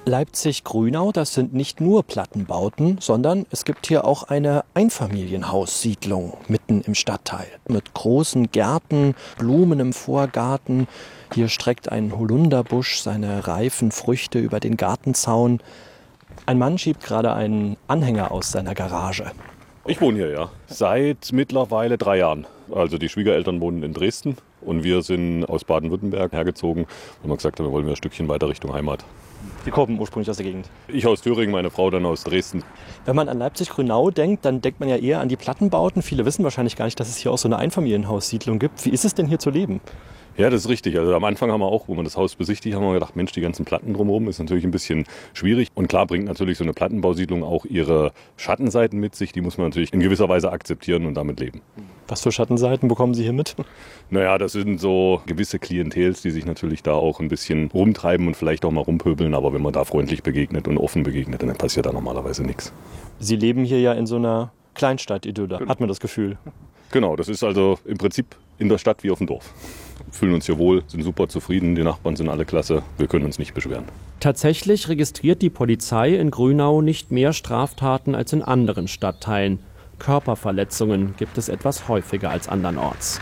Leipzig-Grünau, das sind nicht nur Plattenbauten, sondern es gibt hier auch eine Einfamilienhaussiedlung mitten im Stadtteil. Mit großen Gärten, Blumen im Vorgarten. Hier streckt ein Holunderbusch seine reifen Früchte über den Gartenzaun. Ein Mann schiebt gerade einen Anhänger aus seiner Garage. Ich wohne hier, ja. Seit mittlerweile 3 Jahren. Also die Schwiegereltern wohnen in Dresden und wir sind aus Baden-Württemberg hergezogen, weil wir gesagt haben, wir wollen ein Stückchen weiter Richtung Heimat. Sie kommen ursprünglich aus der Gegend. Ich aus Thüringen, meine Frau dann aus Dresden. Wenn man an Leipzig-Grünau denkt, dann denkt man ja eher an die Plattenbauten. Viele wissen wahrscheinlich gar nicht, dass es hier auch so eine Einfamilienhaussiedlung gibt. Wie ist es denn hier zu leben? Ja, das ist richtig. Also am Anfang haben wir auch, wo wir das Haus besichtigt haben, wir gedacht, Mensch, die ganzen Platten drumherum ist natürlich ein bisschen schwierig. Und klar bringt natürlich so eine Plattenbausiedlung auch ihre Schattenseiten mit sich. Die muss man natürlich in gewisser Weise akzeptieren und damit leben. Was für Schattenseiten bekommen Sie hier mit? Naja, das sind so gewisse Klientels, die sich natürlich da auch ein bisschen rumtreiben und vielleicht auch mal rumpöbeln. Aber wenn man da freundlich begegnet und offen begegnet, dann passiert da normalerweise nichts. Sie leben hier ja in so einer Kleinstadt-Idylle, hat man das Gefühl. Genau, das ist also im Prinzip in der Stadt wie auf dem Dorf. Fühlen uns hier wohl, sind super zufrieden, die Nachbarn sind alle klasse, wir können uns nicht beschweren. Tatsächlich registriert die Polizei in Grünau nicht mehr Straftaten als in anderen Stadtteilen. Körperverletzungen gibt es etwas häufiger als andernorts.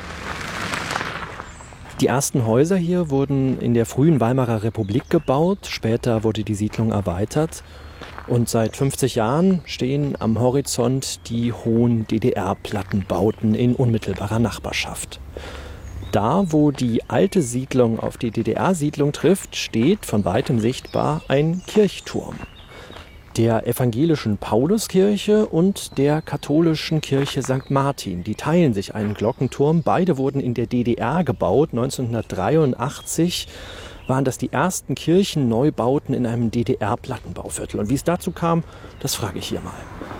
Die ersten Häuser hier wurden in der frühen Weimarer Republik gebaut, später wurde die Siedlung erweitert. Und seit 50 Jahren stehen am Horizont die hohen DDR-Plattenbauten in unmittelbarer Nachbarschaft. Da, wo die alte Siedlung auf die DDR-Siedlung trifft, steht von weitem sichtbar ein Kirchturm. Der evangelischen Pauluskirche und der katholischen Kirche St. Martin. Die teilen sich einen Glockenturm. Beide wurden in der DDR gebaut. 1983 waren das die ersten Kirchenneubauten in einem DDR-Plattenbauviertel. Und wie es dazu kam, das frage ich hier mal.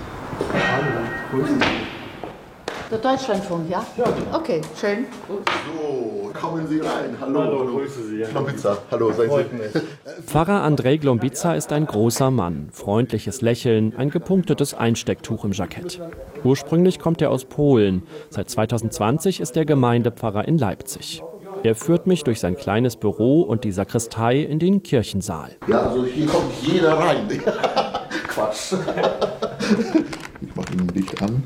Der Deutschlandfunk, ja? Ja. Okay, schön. So, kommen Sie rein. Hallo, grüße Sie. Glombica, hallo, seien Sie. Pfarrer Andrzej Glombica ist ein großer Mann. Freundliches Lächeln, ein gepunktetes Einstecktuch im Jackett. Ursprünglich kommt er aus Polen. Seit 2020 ist er Gemeindepfarrer in Leipzig. Er führt mich durch sein kleines Büro und die Sakristei in den Kirchensaal. Ja, also hier kommt jeder rein. Quatsch. Ich mache ihn nicht an.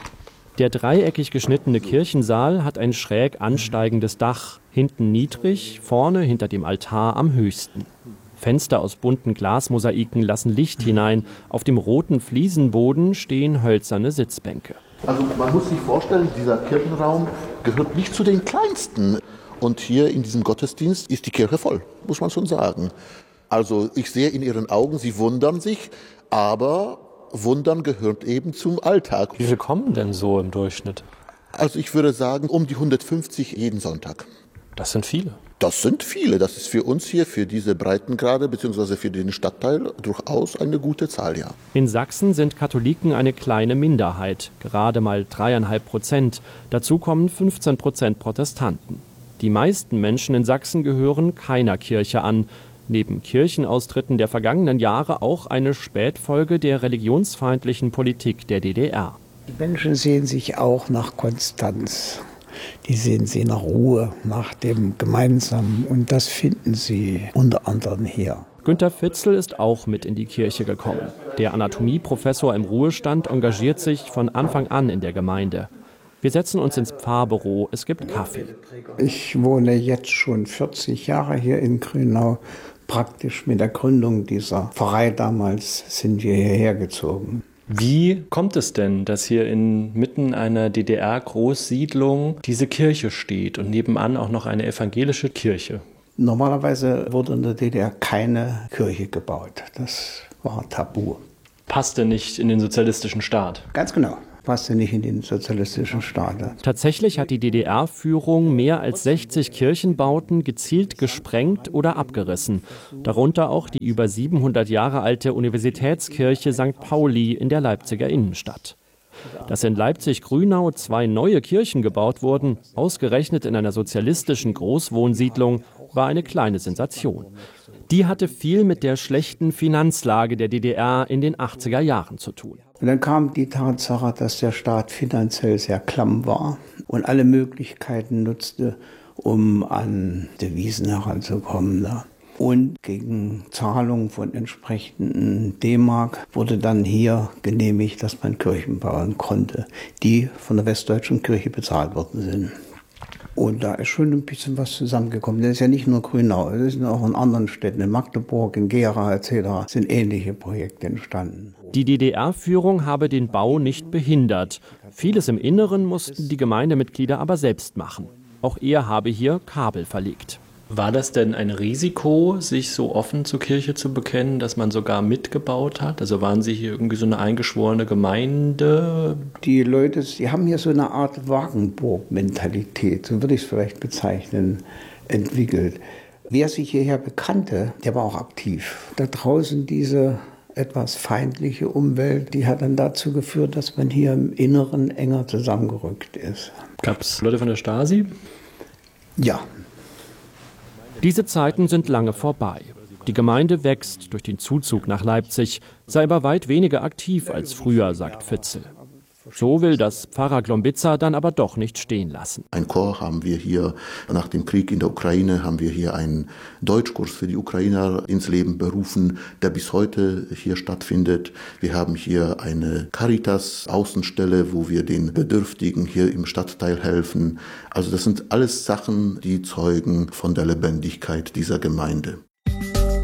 Der dreieckig geschnittene Kirchensaal hat ein schräg ansteigendes Dach, hinten niedrig, vorne hinter dem Altar am höchsten. Fenster aus bunten Glasmosaiken lassen Licht hinein, auf dem roten Fliesenboden stehen hölzerne Sitzbänke. Also man muss sich vorstellen, dieser Kirchenraum gehört nicht zu den kleinsten. Und hier in diesem Gottesdienst ist die Kirche voll, muss man schon sagen. Also ich sehe in Ihren Augen, Sie wundern sich, aber Wundern gehört eben zum Alltag. Wie viele kommen denn so im Durchschnitt? Also ich würde sagen, um die 150 jeden Sonntag. Das sind viele. Das sind viele. Das ist für uns hier, für diese Breitengrade bzw. für den Stadtteil durchaus eine gute Zahl, ja. In Sachsen sind Katholiken eine kleine Minderheit, gerade mal 3,5%. Dazu kommen 15% Protestanten. Die meisten Menschen in Sachsen gehören keiner Kirche an. Neben Kirchenaustritten der vergangenen Jahre auch eine Spätfolge der religionsfeindlichen Politik der DDR. Die Menschen sehen sich auch nach Konstanz. Die sehen sie nach Ruhe, nach dem Gemeinsamen. Und das finden sie unter anderem hier. Günter Fitzel ist auch mit in die Kirche gekommen. Der Anatomieprofessor im Ruhestand engagiert sich von Anfang an in der Gemeinde. Wir setzen uns ins Pfarrbüro, es gibt Kaffee. Ich wohne jetzt schon 40 Jahre hier in Grünau. Praktisch mit der Gründung dieser Pfarrei damals sind wir hierher gezogen. Wie kommt es denn, dass hier inmitten einer DDR-Großsiedlung diese Kirche steht und nebenan auch noch eine evangelische Kirche? Normalerweise wurde in der DDR keine Kirche gebaut. Das war tabu. Passte nicht in den sozialistischen Staat? Ganz genau. Passte nicht in den sozialistischen Staat. Tatsächlich hat die DDR-Führung mehr als 60 Kirchenbauten gezielt gesprengt oder abgerissen. Darunter auch die über 700 Jahre alte Universitätskirche St. Pauli in der Leipziger Innenstadt. Dass in Leipzig-Grünau 2 neue Kirchen gebaut wurden, ausgerechnet in einer sozialistischen Großwohnsiedlung, war eine kleine Sensation. Die hatte viel mit der schlechten Finanzlage der DDR in den 80er Jahren zu tun. Und dann kam die Tatsache, dass der Staat finanziell sehr klamm war und alle Möglichkeiten nutzte, um an Devisen heranzukommen. Und gegen Zahlung von entsprechenden D-Mark wurde dann hier genehmigt, dass man Kirchen bauen konnte, die von der Westdeutschen Kirche bezahlt worden sind. Und da ist schon ein bisschen was zusammengekommen. Das ist ja nicht nur Grünau, es sind auch in anderen Städten, in Magdeburg, in Gera etc. sind ähnliche Projekte entstanden. Die DDR-Führung habe den Bau nicht behindert. Vieles im Inneren mussten die Gemeindemitglieder aber selbst machen. Auch er habe hier Kabel verlegt. War das denn ein Risiko, sich so offen zur Kirche zu bekennen, dass man sogar mitgebaut hat? Also waren Sie hier irgendwie so eine eingeschworene Gemeinde? Die Leute, die haben hier so eine Art Wagenburg-Mentalität, so würde ich es vielleicht bezeichnen, entwickelt. Wer sich hierher bekannte, der war auch aktiv. Da draußen diese etwas feindliche Umwelt, die hat dann dazu geführt, dass man hier im Inneren enger zusammengerückt ist. Gab es Leute von der Stasi? Ja. Diese Zeiten sind lange vorbei. Die Gemeinde wächst durch den Zuzug nach Leipzig, sei aber weit weniger aktiv als früher, sagt Fitzel. So will das Pfarrer Glombitzer dann aber doch nicht stehen lassen. Ein Chor haben wir hier, nach dem Krieg in der Ukraine haben wir hier einen Deutschkurs für die Ukrainer ins Leben berufen, der bis heute hier stattfindet. Wir haben hier eine Caritas-Außenstelle, wo wir den Bedürftigen hier im Stadtteil helfen. Also das sind alles Sachen, die zeugen von der Lebendigkeit dieser Gemeinde.